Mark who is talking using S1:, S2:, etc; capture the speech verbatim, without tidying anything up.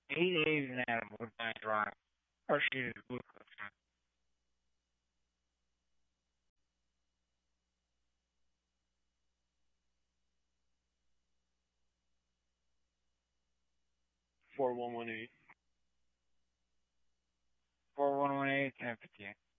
S1: Eight days now with my drive. Or excuse me, glucose.
S2: Four one one eight.
S1: Four one one eight ten fifty eight.